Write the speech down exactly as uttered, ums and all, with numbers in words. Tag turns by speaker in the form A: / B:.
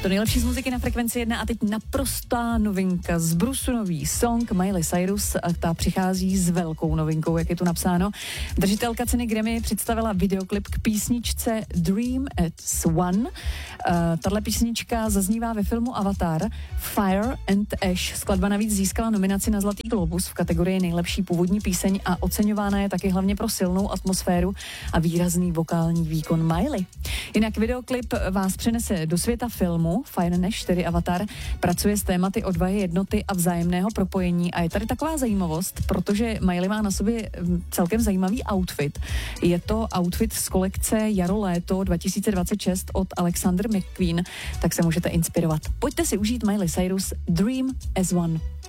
A: To nejlepší z muziky na Frekvenci jedna a teď naprostá novinka z Brusu, nový song Miley Cyrus, a ta přichází s velkou novinkou, jak je tu napsáno. Držitelka ceny Grammy představila videoklip k písničce Dream as One. Uh, tahle písnička zaznívá ve filmu Avatar Fire and Ash. Skladba navíc získala nominaci na Zlatý globus v kategorii nejlepší původní píseň a oceňována je taky hlavně pro silnou atmosféru a výrazný vokální výkon Miley. Jinak videoklip vás přenese do světa filmu Fire and Ash, tedy Avatar, pracuje s tématy odvahy, jednoty a vzájemného propojení a je tady taková zajímavost, protože Miley má na sobě celkem zajímavý outfit. Je to outfit z kolekce Jaro-léto dva tisíce dvacet šest od Alexander McQueen, tak se můžete inspirovat. Pojďte si užít Miley Cyrus Dream as One.